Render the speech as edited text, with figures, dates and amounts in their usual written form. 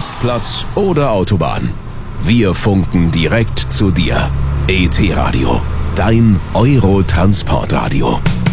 Rastplatz oder Autobahn. Wir funken direkt zu dir. ET Radio, dein Euro-Transportradio.